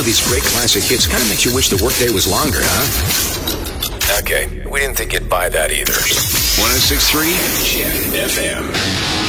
of these great classic hits kind of makes you wish the workday was longer, huh? Okay, we didn't think you'd buy that either. 106.3 Jet FM.